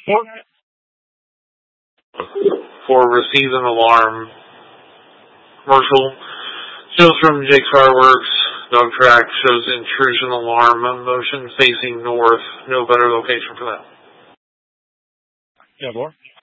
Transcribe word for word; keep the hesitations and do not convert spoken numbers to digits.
four. For received an alarm. Commercial. Shows from Jake's Fireworks. Dog track shows intrusion alarm. Motion facing north. No better location for that. Yeah, four.